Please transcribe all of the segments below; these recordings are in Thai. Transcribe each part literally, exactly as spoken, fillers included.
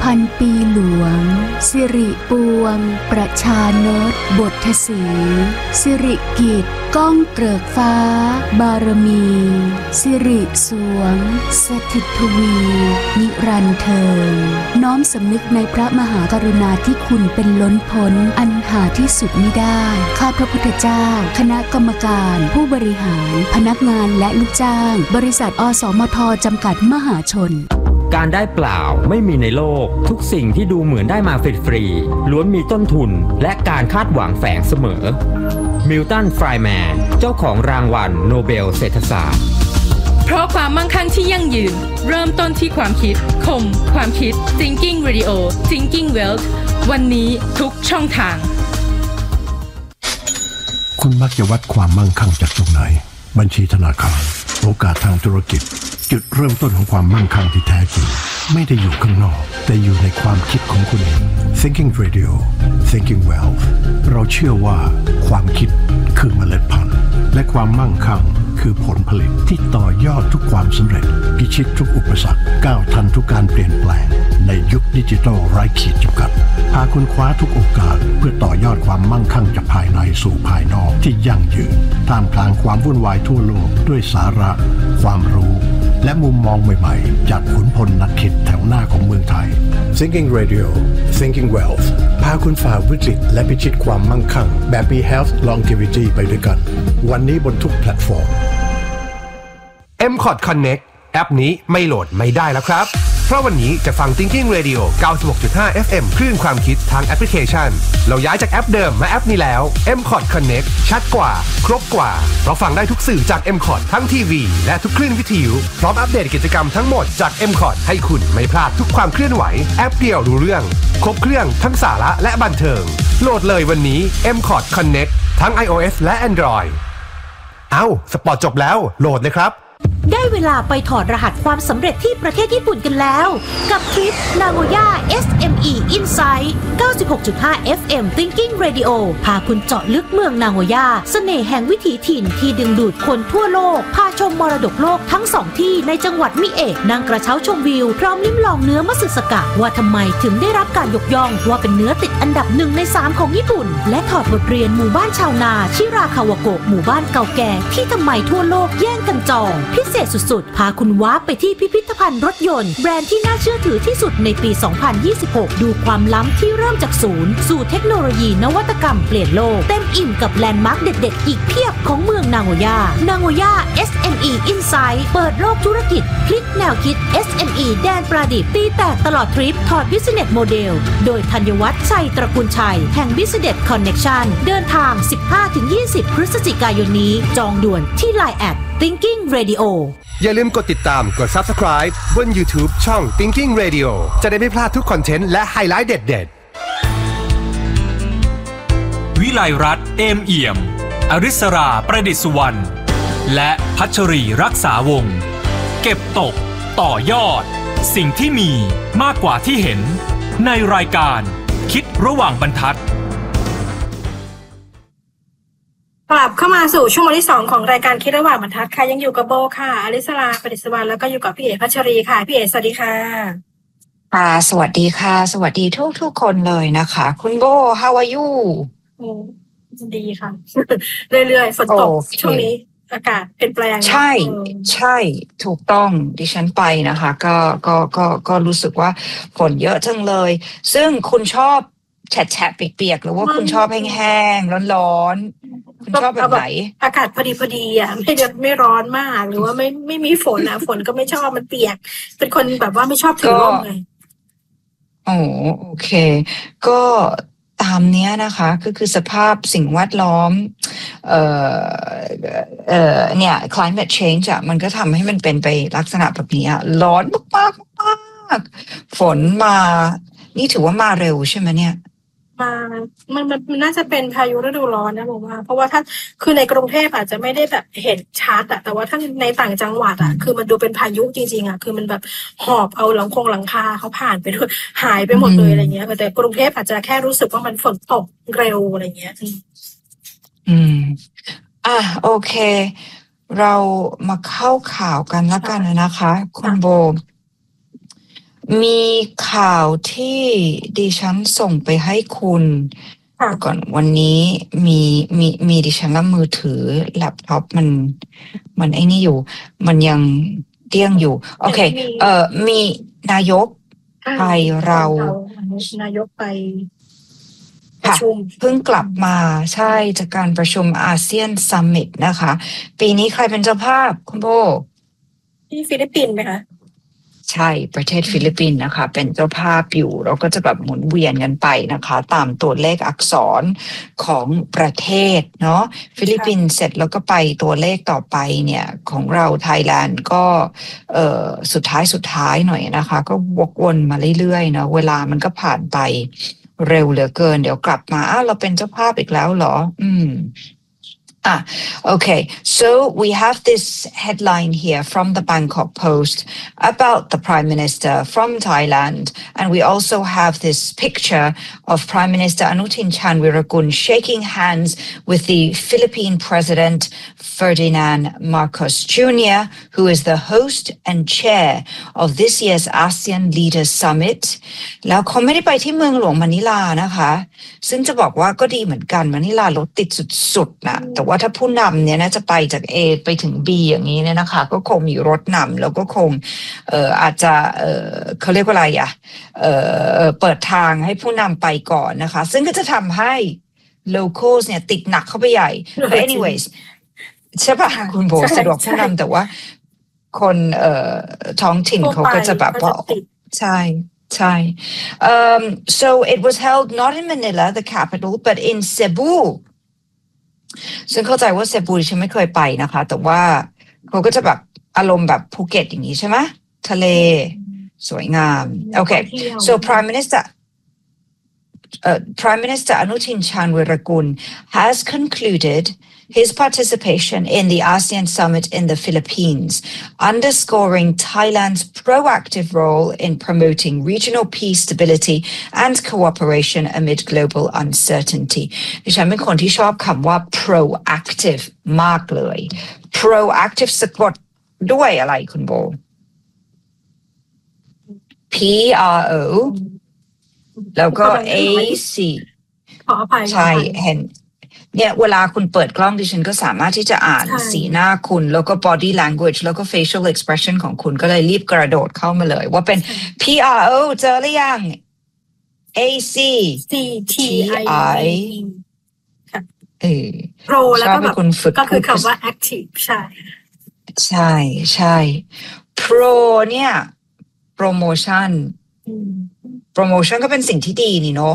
พันปีหลวงสิริปวงประชานตบทสีสิริกิจก้องเกริกฟ้าบารมีสิริสวงสถิตทวีนิรันดร์เทิงน้อมสำนึกในพระมหากรุณาธิคุณเป็นล้นพ้นอันหาที่สุดมิได้ข้าพระพุทธเจ้าคณะกรรมการผู้บริหารพนักงานและลูกจ้างบริษัทอสมทจำกัดมหาชนการได้เปล่าไม่มีในโลกทุกสิ่งที่ดูเหมือนได้มาฟรีๆล้วนมีต้นทุนและการคาดหวังแฝงเสมอมิลตัน ฟรายแมนเจ้าของรางวัลโนเบลเศรษฐศาสตร์เพราะความมั่งคั่งที่ยั่งยืนเริ่มต้นที่ความคิดคมความคิด Thinking Radio Thinking Wealth วันนี้ทุกช่องทางคุณมักจะวัดความมั่งคั่งจากตรงไหนบัญชีธนาคารโอกาสทางธุรกิจจุดเริ่มต้นของความมั่งคั่งที่แท้จริงไม่ได้อยู่ข้างนอกแต่อยู่ในความคิดของคุณเอง Thinking Radio Thinking Wealth เราเชื่อว่าความคิดคือเมล็ดพันธุ์และความมั่งคั่งคือผลผลิตที่ต่อยอดทุกความสำเร็จพิชิตทุกอุปสรรคก้าวทันทุกการเปลี่ยนแปลงในยุคดิจิทัลไร้ขีดจำกัดพาคุณคว้าทุกโอกาสเพื่อต่อยอดความมั่งคั่งจากภายในสู่ภายนอกที่ยั่งยืนท่ามกลางความวุ่นวายทั่วโลกด้วยสาระความรู้และมุมมองใหม่ๆจากขุนพลนักคิดแถวหน้าของเมืองไทย Thinking Radio Thinking Wealth พาคุณฝ่าวิกฤตและพิชิตความมั่งคั่งแบบมี Health Longevity ไปด้วยกันวันนี้บนทุกแพลตฟอร์มเอ็ม คอร์ด Connect แอปนี้ไม่โหลดไม่ได้แล้วครับเพราะวันนี้จะฟัง Thinking Radio เก้าสิบหกจุดห้า เอฟ เอ็ม คลื่นความคิดทางแอปพลิเคชันเราย้ายจากแอปเดิมมาแอปนี้แล้ว เอ็ม คอร์ด Connect ชัดกว่าครบกว่าเพราะฟังได้ทุกสื่อจาก เอ็ม คอร์ด ทั้งทีวีและทุกคลื่นวิทยุพร้อมอัปเดตกิจกรรมทั้งหมดจาก เอ็ม คอร์ด ให้คุณไม่พลาดทุกความเคลื่อนไหวแอปเดียวรู้เรื่องครบเครื่องทั้งสาระและบันเทิงโหลดเลยวันนี้ เอ็ม คอร์ด Connect ทั้ง iOS และ Android เอ้าสปอร์ตจบแล้วโหลดเลยครับได้เวลาไปถอดรหัสความสำเร็จที่ประเทศญี่ปุ่นกันแล้วกับทริป Nagoya เอส เอ็ม อี Insight เก้าสิบหกจุดห้า เอฟ เอ็ม Thinking Radio พาคุณเจาะลึกเมืองนาโกย่าเสน่ห์แห่งวิถีถิ่นที่ดึงดูดคนทั่วโลกพาชมมรดกโลกทั้งสองที่ในจังหวัดมิเอะนั่งกระเช้าชมวิวพร้อมลิ้มลองเนื้อมัตสึสกะว่าทำไมถึงได้รับการยกย่องว่าเป็นเนื้อติดอันดับหนึ่งในสามของญี่ปุ่นและถอดบทเรียนหมู่บ้านชาวนาชิราคาวาโกะหมู่บ้านเก่าแก่ที่ทำไมทั่วโลกแย่งกันจองพิเศษสุดๆพาคุณว้าไปที่พิพิธภัณฑ์รถยนต์แบรนด์ที่น่าเชื่อถือที่สุดในปี สองพันยี่สิบหก ดูความล้ำที่เริ่มจากศูนย์สู่เทคโนโลยีนวัตกรรมเปลี่ยนโลกเต็มอิ่มกับแลนด์มาร์คเด็ดๆอีกเพียบของเมืองนาโกย่านาโกย่า เอส เอ็ม อี Insight เปิดโลกธุรกิจพลิกแนวคิด เอส เอ็ม อี แดนประดิษฐ์ตีแตกตลอดทริปถอด Business Model โดยธัญวัฒน์ชัยตระกูลชัยแห่ง Business Connection เดินทาง สิบห้าถึงยี่สิบ พฤศจิกายนนี้จองด่วนที่ ไลน์ แอท Thinking Radio อย่าลืมกดติดตามกด Subscribe บน YouTube ช่อง Thinking Radio จะได้ไม่พลาดทุกคอนเทนต์และไฮไลท์เด็ดๆวิไลรัตน์เอมเอี่ยมอริศราประดิษฐ์สุวรรณและพัชรีรักษาวงศ์เก็บตกต่อยอดสิ่งที่มีมากกว่าที่เห็นในรายการคิดระหว่างบรรทัดกลับเข้ามาสู่ช่วงที่สองของรายการคิดระหว่างบรรทัดค่ะยังอยู่กับโบค่ะอลิสราประดิษฐ์สุวรรณแล้วก็อยู่กับพี่เอ๋พัชรีค่ะพี่เอ๋สวัสดีค่ะค่ะสวัสดีค่ะสวัสดีทุกทุกคนเลยนะคะคุณโบ how are you อืมดีค่ะเรื่อยๆฝนตกช่วงนี้อากาศเปลี่ยนแปลงใช่ใช่ถูกต้องดิฉันไปนะคะก็ก็ก็ก็รู้สึกว่าฝนเยอะจังเลยซึ่งคุณชอบแฉะๆเปียกๆหรือว่าคุณชอบแห้งๆร้อนๆคุณชอบแบบไหนอากาศพอดีพอดีอ่ะไม่ไม่ร้อนมากหรือว่าไม่ไม่มีฝนอ่ะฝนก็ไม่ชอบมันเปียกเป็นคนแบบว่าไม่ชอบถือร่มไงโอ้โอเคก็ตามเนี้ยนะคะก็คือสภาพสิ่งแวดล้อมเอ่อเอ่อเนี่ย climate change อ่ะมันก็ทำให้มันเป็นไปลักษณะแบบนี้ร้อนมากๆมากฝนมานี่ถือว่ามาเร็วใช่ไหมเนี่ยมามันมันน่าจะเป็นพายุฤดูร้อนนะผมว่าเพราะว่าถ้าคือในกรุงเทพอาจจะไม่ได้แบบเห็นชัดอะแต่ว่าถ้าในต่างจังหวัดอะคือมันดูเป็นพายุจริงๆอะคือมันแบบหอบเอาหลังคงหลังคาเขาผ่านไปด้วยหายไปหมดเลยอะไรเงี้ยแต่กรุงเทพอาจจะแค่รู้สึกว่ามันฝนตกเร็วอะไรเงี้ยอืมอ่ะโอเคเรามาเข้าข่าวกันแล้วกันนะคะคุณโบมีข่าวที่ดิฉันส่งไปให้คุณก่อนวันนี้มีมีมีดิฉันละมือถือแล็ปท็อปมันมันไอ้นี่อยู่มันยังเดี้ยงอยู่โอเคเอ่อมีนายกไทยเรานายกไปค่ะเพิ่งกลับมาใช่จากการประชุมอาเซียนซัมมิตนะคะปีนี้ใครเป็นเจ้าภาพคุณโบที่ฟิลิปปินส์ไหมคะใช่ประเทศฟิลิปปินส์นะคะเป็นเจ้าภาพอยู่เราก็จะแบบหมุนเวียนกันไปนะคะตามตัวเลขอักษรของประเทศเนาะฟิลิปปินส์เสร็จแล้วก็ไปตัวเลขต่อไปเนี่ยของเราไทยแลนด์ก็เอ่อสุดท้ายสุดท้ายหน่อยนะคะก็วกวนมาเรื่อยๆเนาะเวลามันก็ผ่านไปเร็วเหลือเกินเดี๋ยวกลับมาอ้าวเราเป็นเจ้าภาพอีกแล้วเหรออืมAh, okay. So we have this headline here from the Bangkok Post about the Prime Minister from Thailand. And we also have this picture of Prime Minister Anutin Chanvirakul shaking hands with the Philippine President Ferdinand Marcos Junior, who is the host and chair of this year's ASEAN Leaders Summit. แล้วเขาไม่ได้ไปที่เมืองหลวงมะนิลานะคะซึ่งจะบอกว่าก็ดีเหมือนกันมะนิลารถติดสุดๆนะแต่ว่าถ้าผู้นำเนี่ยนะจะไปจาก A ไปถึง B อย่างนี้เนี่ยนะคะก็คงมีรถนำแล้วก็คงเอ่ออาจจะเอ่อเขาเรียกว่าอะไรอ่ะเอ่อเปิดทางให้ผู้นำไปก่อนนะคะซึ่งก็จะทำให้ locals เนี่ยติดหนักเข้าไปใหญ่ but anyways ใช่ป่ะคุณโบสะดวกผู้นำแต่ว่าคนเอ่อท้องถิ่นเขาก็จะแบบว่าใช่ใช่ um, so it was held not in Manila the capital but in Cebu ซึ่งเข้าใจว่าเซบูฉันไม่เคยไปนะคะแต่ว่าเขาก็จะแบบอารมณ์แบบภูเก็ตอย่างนี้ใช่ไหมทะเลสวยงามโอเค so Prime Minister uh, Prime Minister Anutin Chanvirakul has concluded his participation in the ASEAN Summit in the Philippines, underscoring Thailand's proactive role in promoting regional peace, stability, and cooperation amid global uncertainty. ดิฉันเป็นคนที่ชอบคำว่า proactive มากเลย proactive สะกดด้วยอะไรคุณโบ P R O แล้วก็ A C ขออภัยใช่เห็นเนี่ยเวลาคุณเปิดกล้องดิฉันก็สามารถที่จะอ่านสีหน้าคุณแล้วก็ body language แล้วก็ facial expression ของคุณก็เลยรีบกระโดดเข้ามาเลยว่าเป็น P R O เจอหรือยัง A C C T I เออ pro แล้วก็แบบก็คือคำว่า active ใช่ใช่ใช่ pro เนี่ย promotion promotion ก็เป็นสิ่งที่ดีนี่เนาะ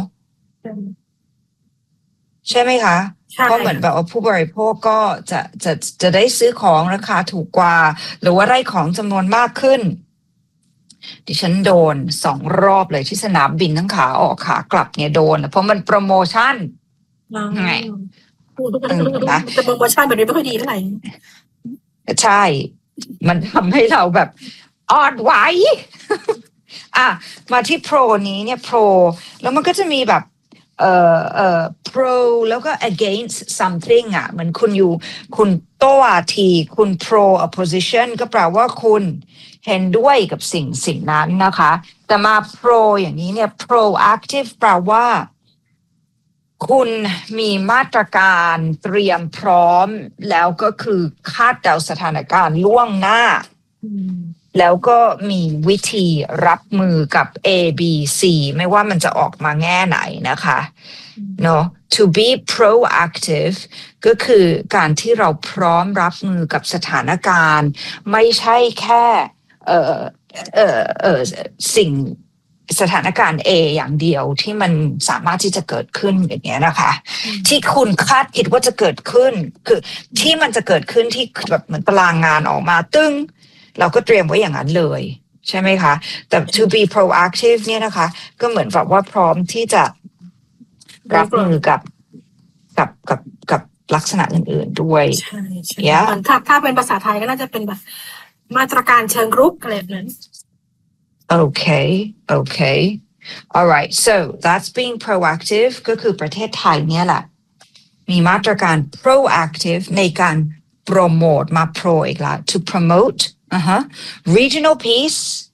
ใช่ไหมคะเพราะเหมือนแบบว่าผู้บริโภคก็จะจะจะได้ซื้อของราคาถูกกว่าหรือว่าได้ของจำนวนมากขึ้นดิฉันโดนสองรอบเลยที่สนามบินทั้งขาออกขากลับเนี่ยโดนเพราะมันโปรโมชั่นไงแต่โปรโมชั่นแบบนี้ไม่ค่อยดีเท่าไหร่ใช่มันทำให้เราแบบอ่อนไหวอ่ะมาที่โปรนี้เนี่ยโปรแล้วมันก็จะมีแบบเอ่อเอ่อ pro แล้วก็ against something อ่ะเหมือนคุณอยู่คุณโต้ทีคุณ pro opposition ก็แปลว่าคุณเห็นด้วยกับสิ่งสิ่งนั้นนะคะแต่มา pro อย่างนี้เนี่ย proactive แปลว่าคุณมีมาตรการเตรียมพร้อมแล้วก็คือคาดเดาสถานการณ์ล่วงหน้าแล้วก็มีวิธีรับมือกับ A B C ไม่ว่ามันจะออกมาแง่ไหนนะคะเนาะ to be proactive ก็คือการที่เราพร้อมรับมือกับสถานการณ์ไม่ใช่แค่เอ่อเอ่อเอ่อสิ่งสถานการณ์ A อย่างเดียวที่มันสามารถที่จะเกิดขึ้นอย่างเงี้ยนะคะที่คุณคาดคิดว่าจะเกิดขึ้นคือที่มันจะเกิดขึ้นที่แบบเหมือนตารางงานออกมาตึ้งเราก็เตรียมไว้อย่างนั้นเลยใช่ไหมคะแต่ to be proactive เนี่ยนะคะก็เหมือนแบบว่าพร้อมที่จะรับมือกับกับกับกับลักษณะอื่นๆด้วยใช่ใช่ถ้าถ้าเป็นภาษาไทยก็น่าจะเป็นแบบมาตรการเชิงรุกอะไรแบบนั้น okay okay alright so that's being proactive ก็คือประเทศไทยเนี่ยแหละมีมาตรการ proactive ในการโปรโมทมา pro อีกแล้ว to promote uh-huh. regional peace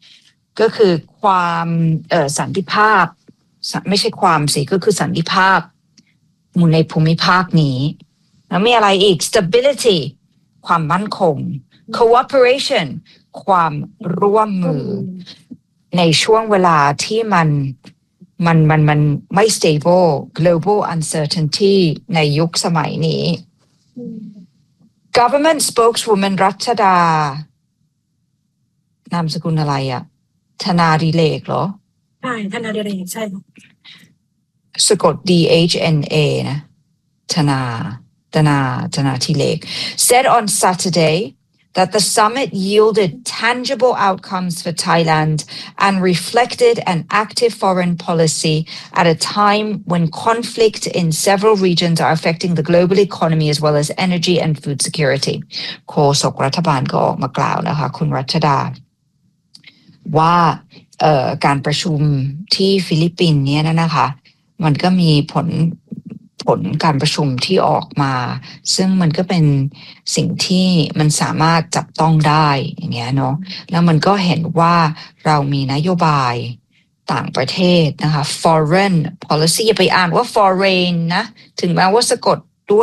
ก็คือความเอ่อสันติภาพไม่ใช่ความสิก็คือสันติภาพมูลในภูมิภาคนี้แล้วมีอะไรอีก stability ความมั่นคง cooperation ความร่วมมือในช่วงเวลาที่มันมันมันมันไม่ stable global uncertainty ในยุคสมัยนี้ government spokeswoman รัชดานามสกุลอะไรอะธนาดิเลกเหรอใช่ธนาดิเลกใช่สะกด D H N A นะธนาธนาธนาดิเลก said on Saturday that the summit yielded tangible outcomes for Thailand and reflected an active foreign policy at a time when conflict in several regions are affecting the global economy as well as energy and food security โฆษกรัฐบาลก็ออกมากล่าวนะคะคุณรัชดาว่าเอ่อการประชุมที่ฟิลิปปินส์เนี่ยนะคะมันก็มีผลผลการประชุมที่ออกมาซึ่งมันก็เป็นสิ่งที่มันสามารถจับต้องได้อย่างเงี้ยเนาะแล้วมันก็เห็นว่าเรามีนโยบายต่างประเทศนะคะ foreign policy อย่าไปอ่านว่า foreign นะถึงแม้ว่าสะกดด้วย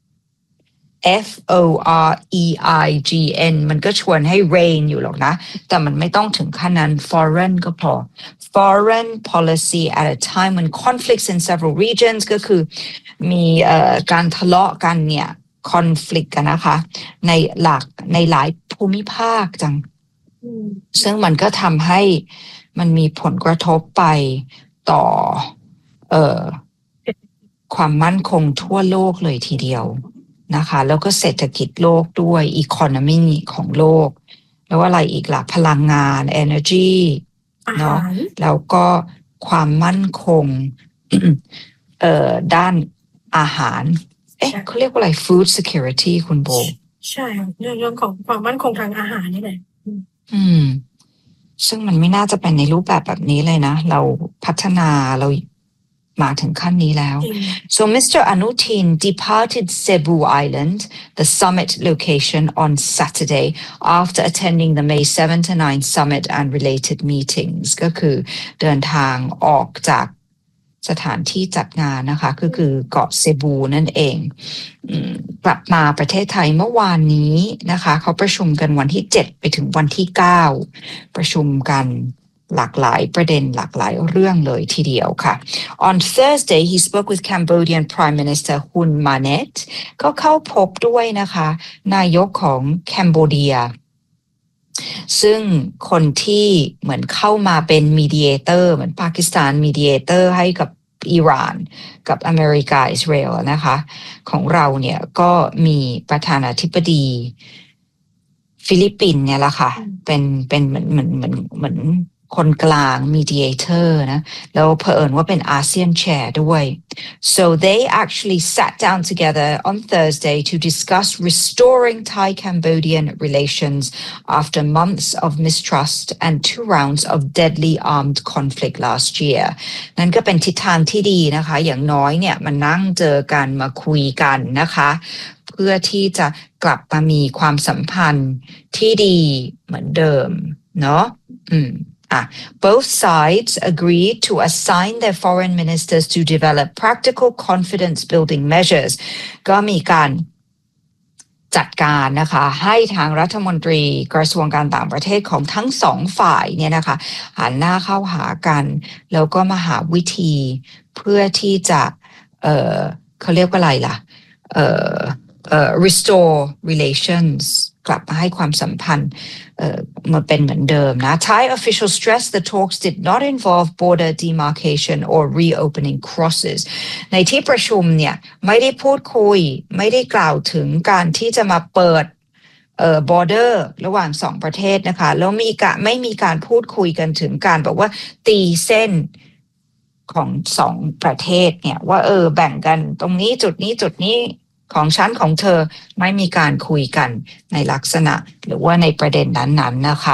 F O R E I G N มันก็ชวนให้ rain อยู่หรอกนะแต่มันไม่ต้องถึงขั้นนั้น foreign ก็พอ foreign policy at a time when conflicts in several regions ก็คือมีเอ่อการทะเลาะกันเนี่ย conflict กันนะคะในหลักในหลายภูมิภาคจังซึ่งมันก็ทำให้มันมีผลกระทบไปต่อเอ่อความมั่นคงทั่วโลกเลยทีเดียวนะคะแล้วก็เศรษฐกิจโลกด้วย economy ของโลกแล้วอะไรอีกล่ะพลังงาน energy เนาะแล้วก็ความมั่นคง เอ่อด้านอาหารเอ๊ะเขาเรียกว่าอะไร food security คุณโบใช่เรื่องเรื่องของความมั่นคงทางอาหารนี่แหละอืมซึ่งมันไม่น่าจะเป็นในรูปแบบแบบนี้เลยนะเราพัฒนาเรามาถึงขั้นนี้แล้ว so Mister Anutin departed Cebu Island the summit location on Saturday after attending the May seventh to ninth summit and related meetings ก็คือเดินทางออกจากสถานที่จัดงานนะคะก็คือเกาะเซบูนั่นเองกลับมาประเทศไทยเมื่อวานนี้นะคะเขาประชุมกันวันที่เจ็ดไปถึงวันที่เก้าประชุมกันหลากหลายประเด็นหลากหลายเรื่องเลยทีเดียวค่ะ On Thursday he spoke with Cambodian Prime Minister Hun Manet ก็เข้าพบด้วยนะคะนายกของแคนเบเดียซึ่งคนที่เหมือนเข้ามาเป็นมีเดียเตอร์เหมือนปากีสถานมีเดียเตอร์ให้กับอิหร่านกับอเมริกาอิสราเอลนะคะของเราเนี่ยก็มีประธานาธิบดีฟิลิปปินส์เนี่ยแหละค่ะเป็นเป็นเหมือนเหมือนเหมือนเหมือนคนกลาง mediator นะแล้วเผอิญว่าเป็นอาเซียนแชร์ด้วย so they actually sat down together on Thursday to discuss restoring Thai-Cambodian relations after months of mistrust and two rounds of deadly armed conflict last year นั่นก็เป็นทิศทางที่ดีนะคะอย่างน้อยเนี่ยมานั่งเจอกันมาคุยกันนะคะเพื่อที่จะกลับมามีความสัมพันธ์ที่ดีเหมือนเดิมเนาะอืมAh, both sides agreed to assign their foreign ministers to develop practical confidence-building measures ก็มีการจัดการนะคะให้ทางรัฐมนตรีกระทรวงการต่างประเทศของทั้งสองฝ่ายเนี่ยนะคะหันหน้าเข้าหากันแล้วก็มาหาวิธีเพื่อที่จะเอ่อเขาเรียกว่าอะไรล่ะเอ่อเอ่อ restore relations กลับมาให้ความสัมพันธ์เอ่อมาเป็นเหมือนเดิมนะ Thai officials stressed the talks did not involve border demarcation or reopening crosses ในที่ประชุมเนี่ยไม่ได้พูดคุยไม่ได้กล่าวถึงการที่จะมาเปิดเอ่อ border ระหว่างสองประเทศนะคะแล้วมีกะไม่มีการพูดคุยกันถึงการบอกว่าตีเส้นของสองประเทศเนี่ยว่าเออแบ่งกันตรงนี้จุดนี้จุดนี้ของฉันของเธอไม่มีการคุยกันในลักษณะหรือว่าในประเด็นนั้นๆนะคะ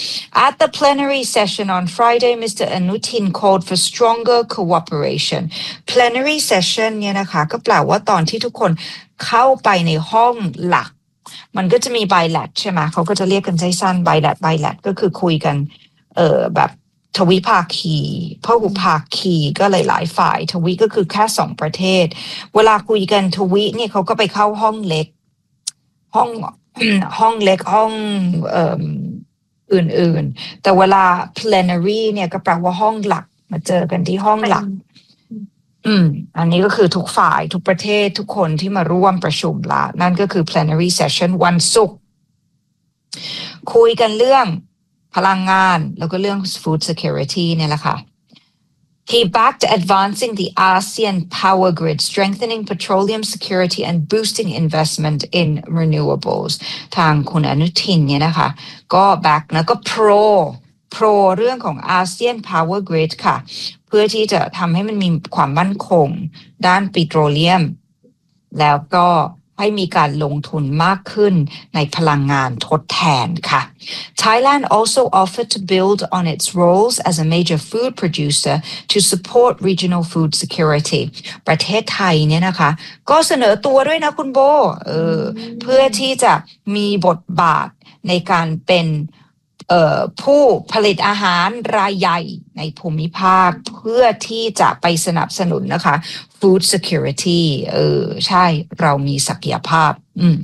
At the plenary session on Friday Mister Anutin called for stronger cooperation plenary session เนี่ยนะคะก็แปลว่าตอนที่ทุกคนเข้าไปในห้องหลักมันก็จะมี bilat ใช่ไหมเขาก็จะเรียกกันสั้นๆ bilat bilat ก็คือคุยกันเอ่อแบบทวิภาคีพหุภาคีก็หลายๆฝ่ายทวิก็คือแค่สองประเทศเวลาคุยกันทวิเนี่ยเขาก็ไปเข้าห้องเล็กห้อง ห้องเล็กห้องเอ่ออื่นๆแต่เวลา plenary เนี่ยก็แปลว่าห้องหลักมาเจอกันที่ห้องหลักอืมอันนี้ก็คือทุกฝ่ายทุกประเทศทุกคนที่มาร่วมประชุมละนั่นก็คือ plenary session วันศุกร์คุยกันเรื่องพลังงานแล้วก็เรื่อง food security เนี่ยแหละค่ะ He backed advancing the ASEAN power grid, strengthening petroleum security and boosting investment in renewables. ทางคุณอนุทินเนี่ยนะคะก็ back นะก็ pro pro เรื่องของ ASEAN power grid ค่ะเพื่อที่จะทำให้มันมีความมั่นคงด้านปิโตรเลียมแล้วก็ให้มีการลงทุนมากขึ้นในพลังงานทดแทนค่ะ Thailand also offered to build on its roles as a major food producer to support regional food security ประเทศไทยเนี่ยนะคะก็เสนอตัวด้วยนะคุณโบเออเพื่อที่จะมีบทบาทในการเป็นเอ่อผู้ผลิตอาหารรายใหญ่ในภูมิภาคเพื่อที่จะไปสนับสนุนนะคะ food security เออใช่เรามีศักยภาพอืม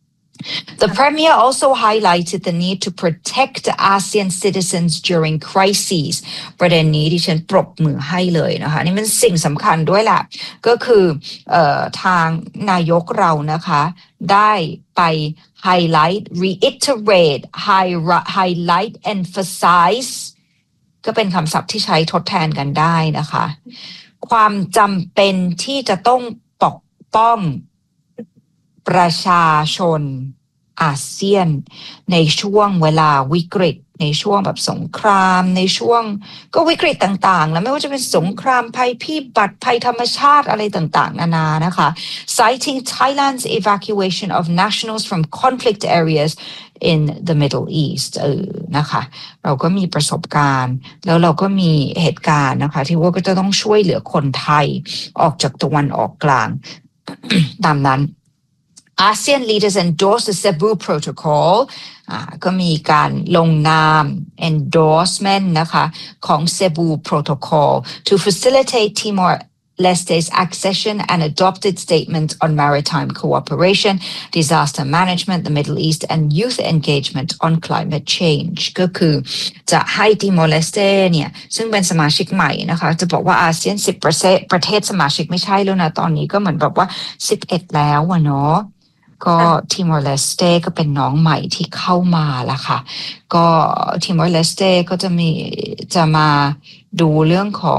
The Premier also highlighted the need to protect ASEAN citizens during crises ประเด็นนี้ดิฉันปรบมือให้เลยนะคะนี่มันสิ่งสำคัญด้วยแหละก็คือเอ่อทางนายกเรานะคะได้ไป highlight reiterate highlight emphasize ก็เป็นคำศัพท์ที่ใช้ทดแทนกันได้นะคะความจำเป็นที่จะต้องปกป้องประชาชนอาเซียนในช่วงเวลาวิกฤตในช่วงแบบสงครามในช่วงก็วิกฤตต่างๆแล้วไม่ว่าจะเป็นสงครามภัยพิบัติภัยธรรมชาติอะไรต่างๆนานานะคะ citing Thailand's evacuation of nationals from conflict areas in the Middle East เออนะคะเราก็มีประสบการณ์แล้วเราก็มีเหตุการณ์นะคะที่ว่าก็จะต้องช่วยเหลือคนไทยออกจากตะวันออกกลาง ตามนั้นASEAN leaders endorsed the Cebu Protocol อ่าก็มีการลงนาม endorsement นะคะของ Cebu Protocol to facilitate Timor-Leste's accession and adopted statement on maritime cooperation, disaster management, the Middle East, and youth engagement on climate change ก็คือจะให้ Timor-Leste เนี่ยซึ่งเป็นสมาชิกใหม่นะคะจะบอกว่าอาเซียนสิบประเทศประเทศสมาชิกไม่ใช่แล้วนะตอนนี้ก็เหมือนแบบว่าสิบเอ็ดแล้วอะเนาะก็ทิมอร์เลสเตก็เป็นน้องใหม่ที่เข้ามาละค่ะก็ทิมอร์เลสเตก็จะมีจะมาดูเรื่องของ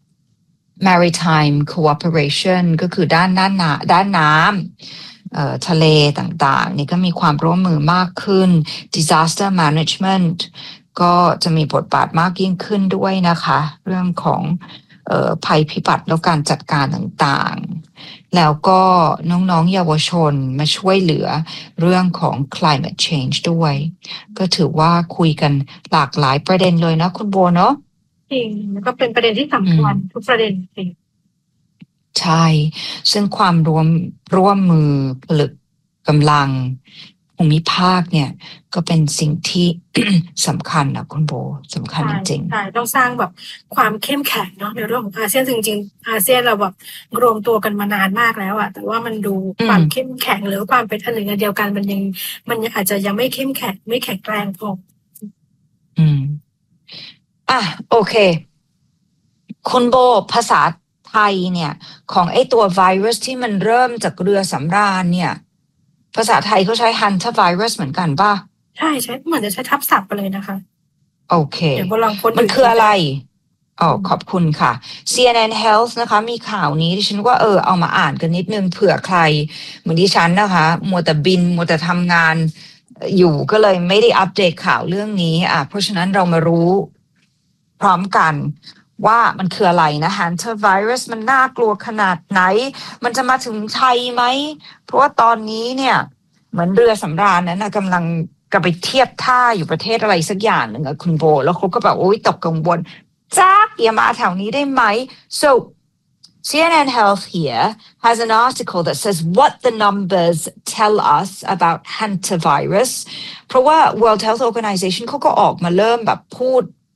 maritime cooperation ก็คือด้านด้านน้ำด้านน้ำเอ่อทะเลต่างๆนี่ก็มีความร่วมมือมากขึ้น disaster management ก็จะมีบทบาทมากยิ่งขึ้นด้วยนะคะเรื่องของเอ่อภัยพิบัติแล้วการจัดการต่างๆแล้วก็น้องๆเยาวชนมาช่วยเหลือเรื่องของ climate change ด้วยก็ถือว่าคุยกันหลากหลายประเด็นเลยนะคุณโบเนาะจริงแล้วก็เป็นประเด็นที่สำคัญทุกประเด็นจริงใช่ซึ่งความร่วมร่วมมือผลึกกำลังภูมิภาคเนี่ยก็เป็นสิ่งที่ สำคัญนะคุณโบสำคัญจริงๆใช่ต้องสร้างแบบความเข้มแข็งเนาะในเรื่องของอาเซียนจริงๆอาเซียนเราแบบรวมตัวกันมานานมากแล้วอะแต่ว่ามันดูความเข้มแข็งหรือความเป็นอันหนึ่งอันเดียวกันมันยังมันอาจจะยังไม่เข้มแข็งไม่แข็งแรงพออืมอ่ะโอเคคุณโบภาษาไทยเนี่ยของไอ้ตัวไวรัสที่มันเริ่มจากเรือสำราญเนี่ยภาษาไทยเขาใช้ Hunter virus เหมือนกันป่ะใช่ใช่เหมือนจะใช้ทับศัพท์ไปเลยนะคะโอเคเดี๋ยวลองค้นมันคืออะไรอ๋อขอบคุณค่ะ ซี เอ็น เอ็น Health นะคะมีข่าวนี้ดิฉันว่าเออเอามาอ่านกันนิดนึงเผื่อใครเหมือนดิฉันนะคะมัวแต่บินมัวแต่ทำงานอยู่ก็เลยไม่ได้อัปเดตข่าวเรื่องนี้อ่ะเพราะฉะนั้นเรามารู้พร้อมกันว่ามันคืออะไรนะ Hunter virus มันน่ากลัวขนาดไหนมันจะมาถึงไทยไหมเพราะว่าตอนนี้เนี่ยเหมือนเรือสำราญนั้นนะกำลังกับไปเทียบท่าอยู่ประเทศอะไรสักอย่างหนึ่งอะคุณโบแล้วเขาก็แบบโอ๊ยตกกังวลจ้าอย่ามาแถวนี้ได้ไหม so ซี เอ็น เอ็น Health here has an article that says what the numbers tell us about Hunter virus เพราะว่า World Health Organization เขาก็ออกมาเริ่มแบบพูด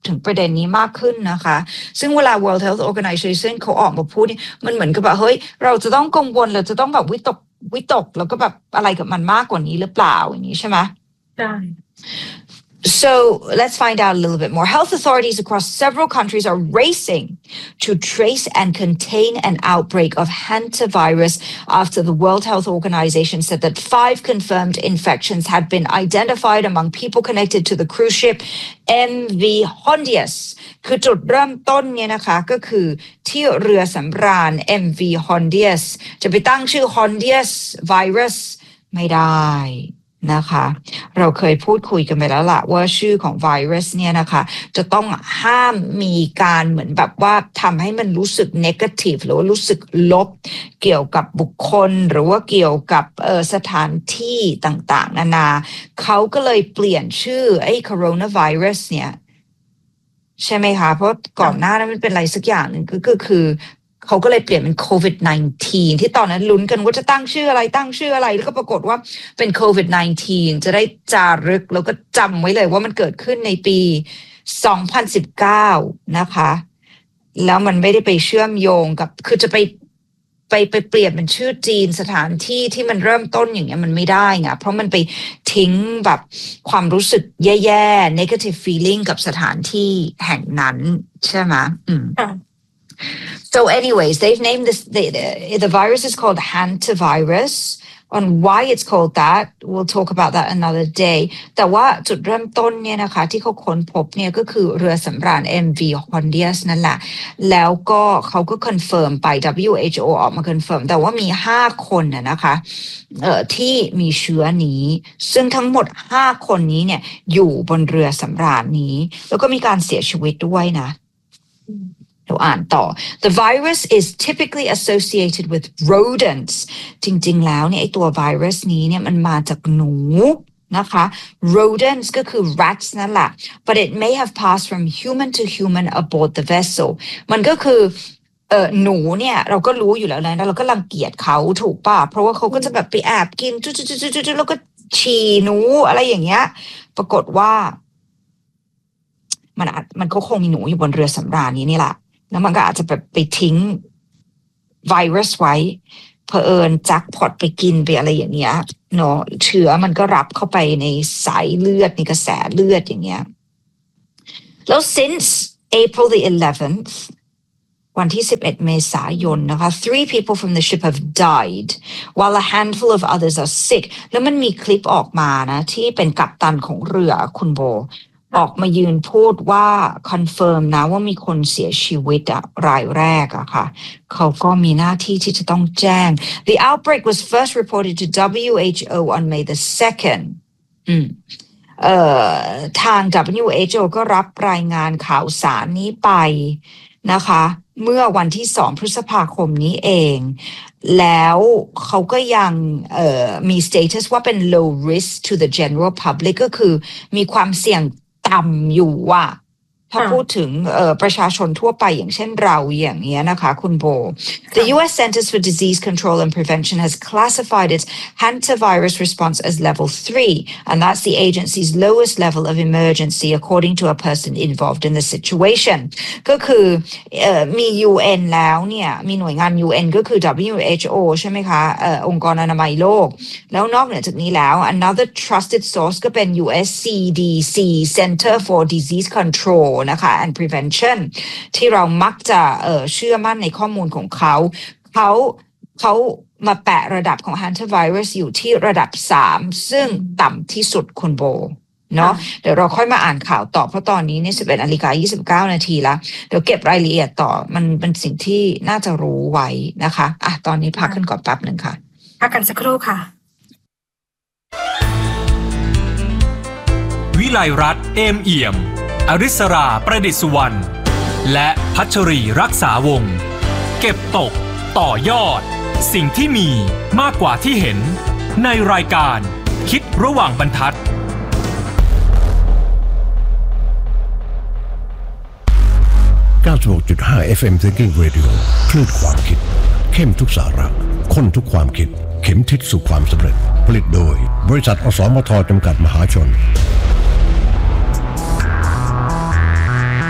ถึงประเด็นนี้มากขึ้นนะคะซึ่งเวลา World Health Organization เขาออกมาพูดนี่มันเหมือนกับแบบเฮ้ยเราจะต้องกังวลเราจะต้องแบบวิตกวิตกแล้วก็แบบอะไรกับมันมากกว่านี้หรือเปล่าอย่างนี้ใช่ไหมใช่ So let's find out a little bit more. Health authorities across several countries are racing to trace and contain an outbreak of hantavirus after the World Health Organization said that five confirmed infections had been identified among people connected to the cruise ship เอ็ม วี Hondius คือจุดเริ่มต้นเนี่ยนะคะก็คือที่เรือสำราญ เอ็ม วี Hondius จะไปตั้งชื่อ Hondius virus ไม่ได้นะคะเราเคยพูดคุยกันไปแล้วล่ะว่าชื่อของไวรัสเนี่ยนะคะจะต้องห้ามมีการเหมือนแบบว่าทำให้มันรู้สึก negative หรือว่ารู้สึกลบเกี่ยวกับบุคคลหรือว่าเกี่ยวกับเอ่อสถานที่ต่างๆนานาเขาก็เลยเปลี่ยนชื่อไอ้ coronavirus เนี่ยใช่ไหมคะเพราะก่อนหน้านั้นมันเป็นอะไรสักอย่างหนึ่งก็คือคือเขาก็เลยเปลี่ยนเป็นโควิด สิบเก้า ที่ตอนนั้นลุ้นกันว่าจะตั้งชื่ออะไรตั้งชื่ออะไรแล้วก็ปรากฏว่าเป็นโควิด สิบเก้า จะได้จารึกแล้วก็จำไว้เลยว่ามันเกิดขึ้นในปีสองพันสิบเก้านะคะแล้วมันไม่ได้ไปเชื่อมโยงกับคือจะไปไปไปเปลี่ยนเป็นชื่อจีนสถานที่ที่มันเริ่มต้นอย่างเงี้ยมันไม่ได้ไงเพราะมันไปทิ้งแบบความรู้สึกแย่ๆ negative feeling กับสถานที่แห่งนั้นใช่ไหมอืมSo anyways, they've named this, the, the, the virus is called hantavirus. On why it's called that, we'll talk about that another day. แต่ว่าจุดเริ่มต้นเนี่ยนะคะที่เขาค้นพบเนี่ยก็คือเรือสำราญ เอ็ม วี Hondius นั่นแหละแล้วก็เขาก็คอนเฟิร์มไป ดับเบิลยู เอช โอ ออกมาคอนเฟิร์มแต่ว่ามีห้าคนน่ะนะคะเอ่อที่มีเชื้อนี้ซึ่งทั้งหมดห้าคนนี้เนี่ยอยู่บนเรือสำราญนี้แล้วก็มีการเสียชีวิตด้วยนะอ่านต่อ The virus is typically associated with rodents จริงๆแล้วเนี่ยไอตัวไวรัสนี้เนี่ยมันมาจากหนูนะคะ rodents ก็คือ rats นั่นแหละ but it may have passed from human to human aboard the vessel มันก็คือเออหนูเนี่ยเราก็รู้อยู่แล้วนะเราก็รังเกียจเขาถูกป่ะเพราะว่าเขาก็จะแบบไปแอบกินจุ๊ๆๆๆแล้วก็ฉี่หนูอะไรอย่างเงี้ยปรากฏว่ามันมันก็คงมีหนูอยู่บนเรือสำราญนี้นี่แหละแล้วมันก็อาจจะแบบไปทิ้งไวรัสไว้เผอิญแจ็คพอตไปกินไปอะไรอย่างเงี้ยเนาะเชื้อมันก็รับเข้าไปในสายเลือดในกระแสเลือดอย่างเงี้ยแล้ว since April the eleventh วันที่สิบเอ็ดเมษายนนะคะ three people from the ship have died while a handful of others are sick แล้วมันมีคลิปออกมานะที่เป็นกัปตันของเรือคุณโบออกมายืนพูดว่าคอนเฟิร์มนะว่ามีคนเสียชีวิตอะรายแรกอะค่ะเขาก็มีหน้าที่ที่จะต้องแจ้ง The outbreak was first reported to ดับเบิลยู เอช โอ on May the second อืมเอ่อทาง ดับเบิลยู เอช โอ ก็รับรายงานข่าวสารนี้ไปนะคะเมื่อวันที่สองพฤษภาคมนี้เองแล้วเขาก็ยังเอ่อมี status ว่าเป็น low risk to the general public ก็คือมีความเสี่ยงต่ำอยู่ว่ะถ้าพูดถึงประชาชนทั่วไปอย่างเช่นเราอย่างเงี้ยนะคะคุณโบ The ยู เอส Centers for Disease Control and Prevention has classified its hantavirus response as level three and that's the agency's lowest level of emergency according to a person involved in the situation ก็คือมี ยู เอ็น แล้วเนี่ยมีหน่วยงาน ยู เอ็น ก็คือ ดับเบิลยู เอช โอ ใช่ไหมคะเอ่อองค์กรอนามัยโลกแล้วนอกเหนือจากนี้แล้ว another trusted source ก็เป็น ยู เอส ซี ดี ซี Center for Disease Controlนะคะ and Prevention ที่เรามักจะเอ่อเชื่อมั่นในข้อมูลของเขาเขาเขามาแปะระดับของ hantavirus อยู่ที่ระดับสามซึ่งต่ำที่สุดคุณโบเนาะเดี๋ยวเราค่อยมาอ่านข่าวต่อเพราะตอนนี้เนี่ยสิบเอ็ดนาฬิกายี่สิบเก้านาทีแล้วเดี๋ยวเก็บรายละเอียดต่อมันเป็นสิ่งที่น่าจะรู้ไว้นะคะอ่ะตอนนี้พักขึ้นก่อนแป๊บหนึ่งค่ะพักกันสักครู่ค่ะวิไลรัตน์เอมเอี่ยมอริสราประดิษฐ์สุวรรณและพัชรีรักษาวงศ์เก็บตกต่อยอดสิ่งที่มีมากกว่าที่เห็นในรายการคิดระหว่างบรรทัดเก้าสิบหกจุดห้า เอฟ เอ็ม Thinking Radio คลื่นความคิดเข้มทุกสาระข้นทุกความคิดเข็มทิศสู่ความสำเร็จผลิตโดยบริษัทอสมทจำกัดมหาชน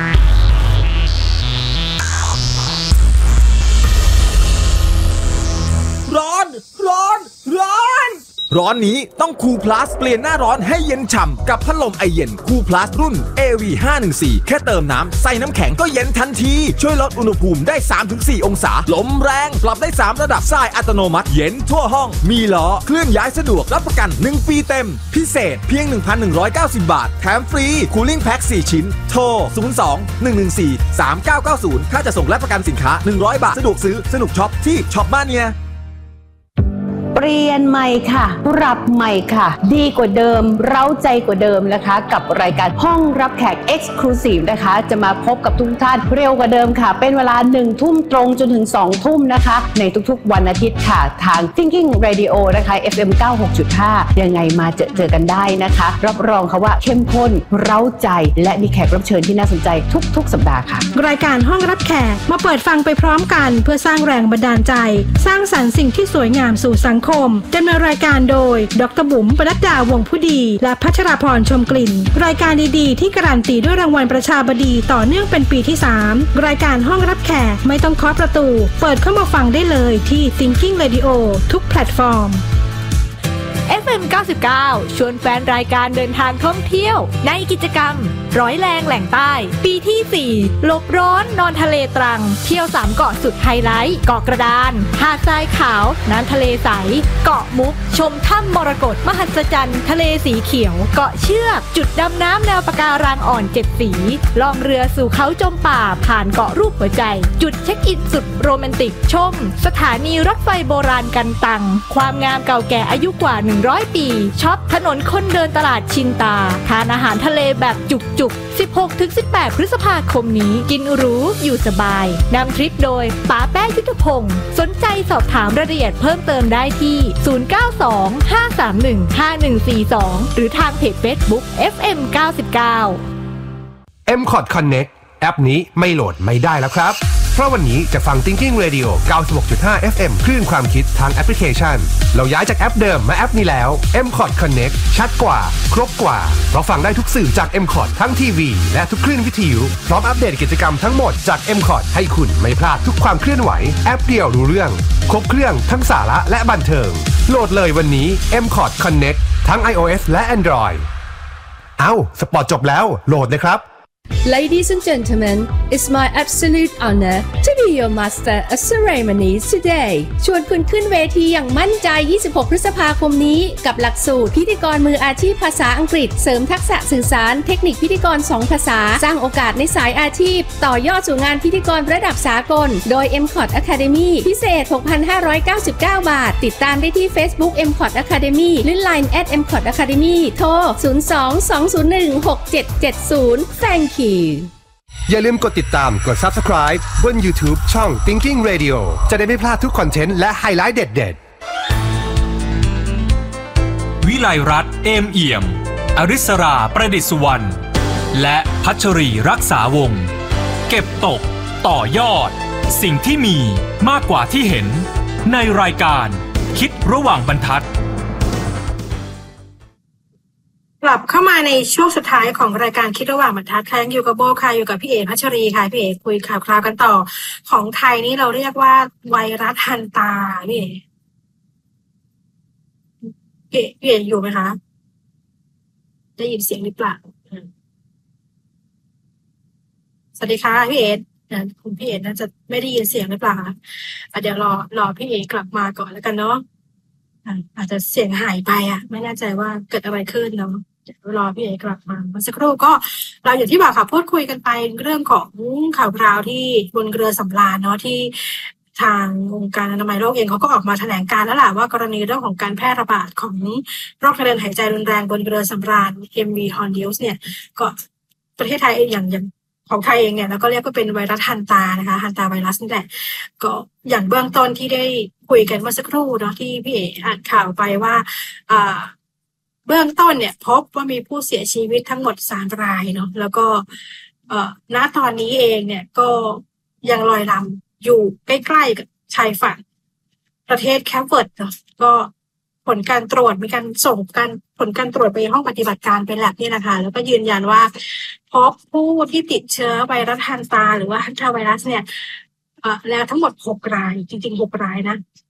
ร้อนนี้ต้องคูลพลัสเปลี่ยนหน้าร้อนให้เย็นฉ่ำกับพัดลมไอเย็นคูลพลัสรุ่น เอ วี ห้าหนึ่งสี่ แค่เติมน้ำใส่น้ำแข็งก็เย็นทันทีช่วยลดอุณหภูมิได้ สามถึงสี่ องศาลมแรงปรับได้สามระดับทรายอัตโนมัติเย็นทั่วห้องมีล้อเคลื่อนย้ายสะดวกรับประกันหนึ่งปีเต็มพิเศษเพียง หนึ่งพันหนึ่งร้อยเก้าสิบ บาทแถมฟรีคูลิ่งแพ็คสี่ชิ้นโทรศูนย์ สอง หนึ่ง หนึ่ง สี่ สาม เก้า เก้า ศูนย์ค่าจะส่งและประกันสินค้าหนึ่งร้อยบาทสะดวกซื้อสนุกช็อปที่ช็อปบ้านเนี่ยเปลี่ยนใหม่ค่ะปรับใหม่ค่ะดีกว่าเดิมเร้าใจกว่าเดิมนะคะกับรายการห้องรับแขก Exclusive นะคะจะมาพบกับทุกท่านเร็วกว่าเดิมค่ะเป็นเวลาหนึ่งทุ่มตรงจนถึงสองทุ่มนะคะในทุกๆวันอาทิตย์ค่ะทาง Thinking Radio นะคะ เอฟ เอ็ม เก้าสิบหกจุดห้า ยังไงมาเจอเจอกันได้นะคะรับรองค่ะว่าเข้มข้นเร้าใจและมีแขกรับเชิญที่น่าสนใจทุกๆสัปดาห์ค่ะรายการห้องรับแขกมาเปิดฟังไปพร้อมกันเพื่อสร้างแรงบันดาลใจสร้างสรรค์สิ่งที่สวยงามสู่สังคมดำเนินรายการโดยดร.บุ๋มปนัดดาวงผู้ดีและพัชราพรชมกลิ่นรายการดีๆที่การันตีด้วยรางวัลประชาบดีต่อเนื่องเป็นปีที่สามรายการห้องรับแขกไม่ต้องเคาะประตูเปิดเข้ามาฟังได้เลยที่ Thinking Radio ทุกแพลตฟอร์มเอฟ เอ็ม เก้าสิบเก้า ชวนแฟนรายการเดินทางท่องเที่ยวในกิจกรรมร้อยแรงแหล่งใต้ปีที่สี่หลบร้อนนอนทะเลตรังเที่ยวสามเกาะสุดไฮไลท์เกาะกระดานหาดทรายขาวน้ำทะเลใสเกาะมุกชมถ้ำมรกตมหัศจรรย์ทะเลสีเขียวเกาะเชือกจุดดำน้ำแนวปะการังอ่อนเจ็ดสีล่องเรือสู่เขาจมป่าผ่านเกาะรูปหัวใจจุดเช็คอินสุดโรแมนติกชมสถานีรถไฟโบราณกันตังความงามเก่าแก่อายุกว่าหนึ่งร้อยปีช็อปถนนคนเดินตลาดชินตาทานอาหารทะเลแบบจุกๆ สิบหกถึงสิบแปด พฤษภาคมนี้กินหรูอยู่สบายนำทริปโดยป๋าแป้งยุทธพงศ์สนใจสอบถามรายละเอียดเพิ่มเติมได้ที่ศูนย์ เก้า สอง ห้า สาม หนึ่ง ห้า หนึ่ง สี่ สองหรือทางเพจ Facebook เอฟ เอ็ม เก้าสิบเก้าเอ็ม คอท Connect แอปนี้ไม่โหลดไม่ได้แล้วครับเพราะวันนี้จะฟัง Thinking Radio เก้าสิบหกจุดห้า เอฟ เอ็ม คลื่นความคิดทางแอปพลิเคชันเราย้ายจากแอปเดิมมาแอปนี้แล้ว เอ็ม คอท Connect ชัดกว่าครบกว่าเพราะฟังได้ทุกสื่อจาก เอ็ม คอท ทั้งทีวีและทุกคลื่นวิทยุพร้อมอัปเดตกิจกรรมทั้งหมดจาก เอ็ม คอท ให้คุณไม่พลาดทุกความเคลื่อนไหวแอปเดียวรู้เรื่องครบเครื่องทั้งสาระและบันเทิงโหลดเลยวันนี้ เอ็ม คอท Connect ทั้ง iOS และ Android เอ้าสปอร์ตจบแล้วโหลดเลยครับ Ladies and gentlemen, it's my absolute honor to be your master of ceremonies today. ชวนคุณขึ้นเวทีอย่างมั่นใจ ยี่สิบหก พฤษภาคมนี้กับหลักสูตรพิธีกรมืออาชีพภาษาอังกฤษเสริมทักษะสื่อสารเทคนิคพิธีกรสองภาษาสร้างโอกาสในสายอาชีพต่อยอดสู่งานพิธีกรระดับสากลโดย เอ็ม คอท Academy พิเศษ หกพันห้าร้อยเก้าสิบเก้า บาทติดตามได้ที่ Facebook เอ็ม คอท Academy หรือ ไลน์ แอท เอ็ม คอท Academy โทร ศูนย์ สอง สอง ศูนย์ หนึ่ง หก เจ็ด เจ็ด ศูนย์ Thank you อย่าลืมกดติดตามกด Subscribe บน YouTube ช่อง Thinking Radio จะได้ไม่พลาดทุกคอนเทนต์และไฮไลท์เด็ดๆวิไลรัตน์เอมเอี่ยมอริสราประดิษฐ์สุวรรณและพัชรีรักษาวงศ์เก็บตกต่อยอดสิ่งที่มีมากกว่าที่เห็นในรายการคิดระหว่างบรรทัดกลับเข้ามาในช่วงสุดท้ายของรายการคิดระหว่างบรรทัดค่ะยังอยู่กับโบค่ะอยู่กับพี่เอ๋พัชรีค่ะพี่เอ๋คุยข่าวคราวกันต่อของไทยนี่เราเรียกว่าไวรัสฮันตาพี่เอ๋พี่เอ๋พี่เอ๋อยู่ไหมคะได้ยินเสียงหรือเปล่าสวัสดีค่ะพี่เอ๋คุณพี่เอ๋น่าจะไม่ได้ยินเสียงหรือเปล่าคะเดี๋ยวรอรอพี่เอ๋กลับมาก่อนแล้วกันเนาะอาจจะเสียงหายไปอ่ะไม่แน่ใจว่าเกิดอะไรขึ้นเนาะเดี๋ยวรอพี่เอกลับมาเมื่อสักครู่ก็เราอย่างที่บอกค่ะพูดคุยกันไปเรื่องของข่าวคราวที่บนเรือสำราญเนาะที่ทางองค์การอนามัยโลกเองเขาก็ออกมาแถลงการแล้วแหละว่ากรณีเรื่องของการแพร่ระบาดของโรคทางเดินหายใจรุนแรงบนเรือสำราญ เอ็ม วี Honduras เนี่ยก็ประเทศไทยอย่างอย่างของไทยเองเนี่ยเราก็เรียกว่าเป็นไวรัสฮันตานะคะฮันตาไวรัสนี่แหละก็อย่างเบื้องต้นที่ได้คุยกันเมื่อสักครู่เนาะที่พี่เอ๋อ่านข่าวไปว่าอ่าเบื้องต้นเนี่ยพบว่ามีผู้เสียชีวิตทั้งหมดสามรายเนาะแล้วก็เอ่อณตอนนี้เองเนี่ยก็ยังลอยลำอยู่ใกล้ๆกับชายฝั่งประเทศแคปเวิร์ดเนาะก็ผลการตรวจมีการส่งการผลการตรวจไปห้องปฏิบัติการเป็นแลบนี่นะคะแล้วก็ยืนยันว่าพบผู้ที่ติดเชื้อไวรัสฮันตาหรือว่าฮันตาไวรัสเนี่ยเอ่อแล้วทั้งหมดหกรายจริงๆหกรายนะ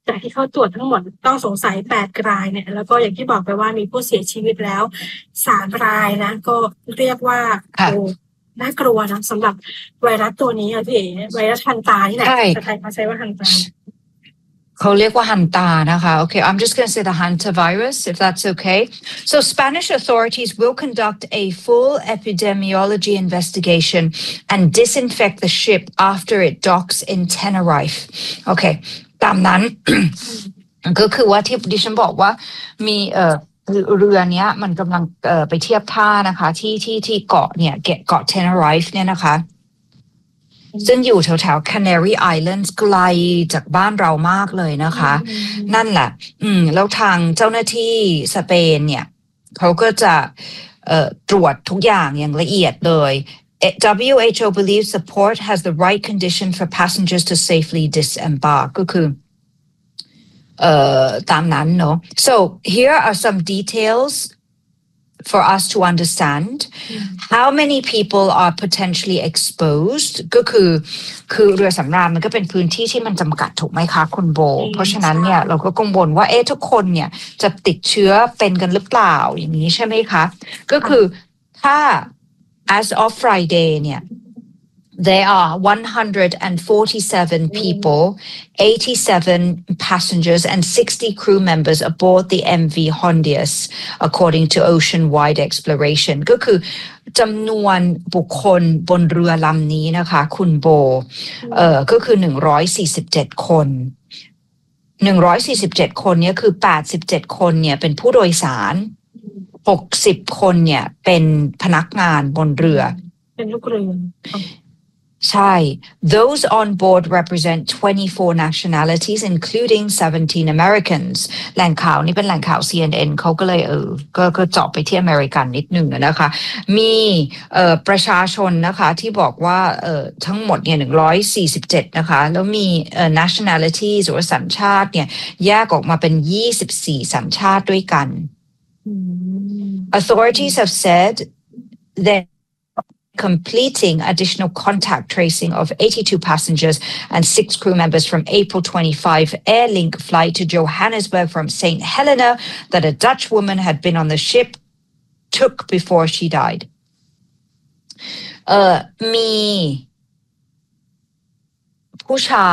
จากที่เขาตรวจทั้งหมดต้องสงสัยแปดรายเนี่ยแล้วก็อย่างที่บอกไปว่ามีผู้เสียชีวิตแล้วสามรายนะก็เรียกว่าโอ้น่ากลัวนะสำหรับไวรัสตัวนี้ค่ะพี่เอ๋ไวรัสฮันตานี่แหละภาษาไทยเขาใช้ว่าฮันตาเขาเรียกว่าฮันตานะคะ Okay, I'm just going to say the hantavirus, if that's okay. So Spanish authorities will conduct a full epidemiology investigation and disinfect the ship after it docks in Tenerife. Okay, ตามนั้น ก็คือว่าที่ดิฉันบอกว่ามีเอ่อเรือเนี้ยมันกำลังเอ่อไปเทียบท่านะคะที่ที่ที่เกาะเนี่ยเกาะ Tenerife เนี่ยนะคะซึ่งอยู่แถวแถว Canary Islands ไกลจากบ้านเรามากเลยนะคะนั่นแหละอืมแล้วทางเจ้าหน้าที่สเปนเนี่ยเขาก็จะเอ่อตรวจทุกอย่างอย่างละเอียดเลย ดับเบิลยู เอช โอ believes the port has the right condition for passengers to safely disembark ก็คือเอ่อตามนั้นเนาะ so here are some details for us to understand how many people are potentially exposed ก็คือคือเรือสำราญมันก็เป็นพื้นที่ที่มันจำกัดถูกไหมคะคุณโบเพราะฉะนั้นเนี่ยเราก็กังวลว่าเอ๊ะทุกคนเนี่ยจะติดเชื้อเป็นกันหรือเปล่าอย่างนี้ใช่ไหมคะก็คือถ้า as of Friday เนี่ยthere are one hundred forty-seven people, eighty-seven passengers and sixty crew members aboard the เอ็ม วี Hondius, according to Ocean-Wide Exploration. ก็คือจำนวนบุคคลบนเรือลำนี้นะคะคุณโบเอ่อก็คือหนึ่งร้อยสี่สิบเจ็ดคนหนึ่งร้อยสี่สิบเจ็ดคนเนี่ยคือแปดสิบเจ็ดคนเนี่ยเป็นผู้โดยสารหกสิบคนเนี่ยเป็นพนักงานบนเรือเป็นลูกเรือใช่ Those on board represent twenty-four nationalities including seventeen Americans แหล่งข่าวนี่เป็นแหล่งข่าว ซี เอ็น เอ็น เขาก็เลยเออก็ก็เจาะไปที่อเมริกันนิดนึงนะคะมีเอ่อประชาชนนะคะที่บอกว่าเอ่อทั้งหมดเนี่ยหนึ่งร้อยสี่สิบเจ็ดนะคะแล้วมีเอ่อ nationalities หรือว่าสัญชาติเนี่ยแยกออกมาเป็นยี่สิบสี่สัญชาติด้วยกัน Authorities have said that completing additional contact tracing of eighty-two passengers and six crew members from April twenty-fifth Airlink flight to Johannesburg from Saint Helena that a Dutch woman had been on the ship took before she died. เอ่อมีผู้ชาย